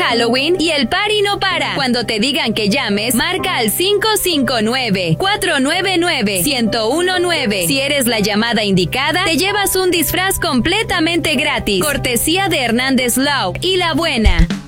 Halloween y el party no para. Cuando te digan que llames, marca al 559-499-1019. Si eres la llamada indicada, te llevas un disfraz completamente gratis. Cortesía de Hernández Law y La Buena.